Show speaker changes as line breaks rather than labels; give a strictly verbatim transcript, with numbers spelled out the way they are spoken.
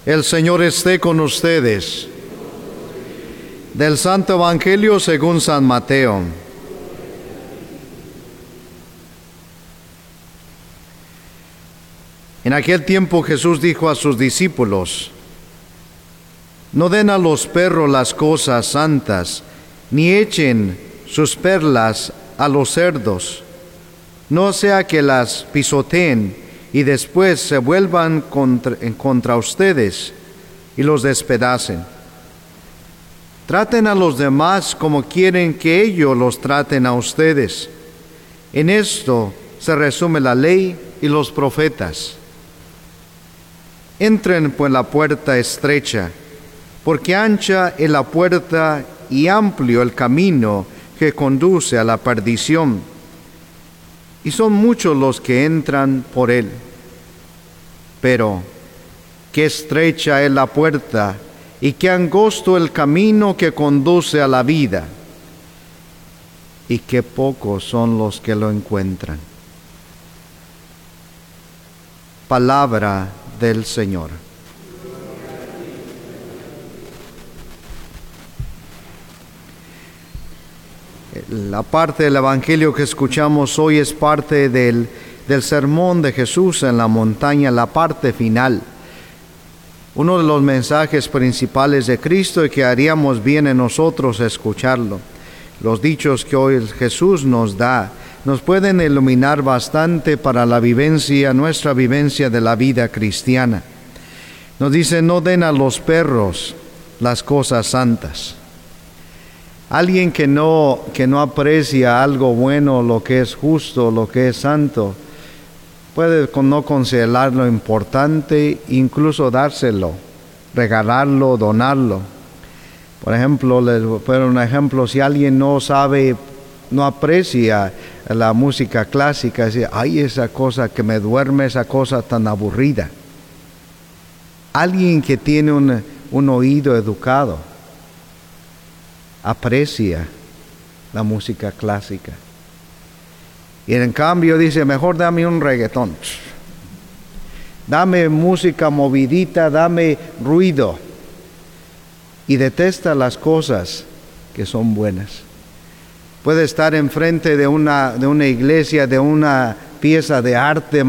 El Señor esté con ustedes. Del Santo Evangelio según San Mateo. En aquel tiempo Jesús dijo a sus discípulos: No den a los perros las cosas santas, ni echen sus perlas a los cerdos, no sea que las pisoteen y después se vuelvan contra, contra ustedes y los despedacen. Traten a los demás como quieren que ellos los traten a ustedes. En esto se resume la ley y los profetas. Entren por la puerta estrecha, porque ancha es la puerta y amplio el camino que conduce a la perdición, y son muchos los que entran por él. Pero qué estrecha es la puerta y qué angosto el camino que conduce a la vida, y qué pocos son los que lo encuentran. Palabra del Señor. La parte del Evangelio que escuchamos hoy es parte del, del sermón de Jesús en la montaña, la parte final. Uno de los mensajes principales de Cristo, y que haríamos bien en nosotros escucharlo. Los dichos que hoy Jesús nos da nos pueden iluminar bastante para la vivencia, nuestra vivencia de la vida cristiana. Nos dice: no den a los perros las cosas santas. Alguien que no, que no aprecia algo bueno, lo que es justo, lo que es santo, puede no considerarlo importante, incluso dárselo, regalarlo, donarlo. Por ejemplo, les voy a poner un ejemplo: si alguien no sabe, no aprecia la música clásica, dice: ay, esa cosa que me duerme, esa cosa tan aburrida. Alguien que tiene un, un oído educado aprecia la música clásica. Y en cambio dice: mejor dame un reggaetón, dame música movidita, dame ruido. Y detesta las cosas que son buenas. Puede estar enfrente de una, de una iglesia, de una pieza de arte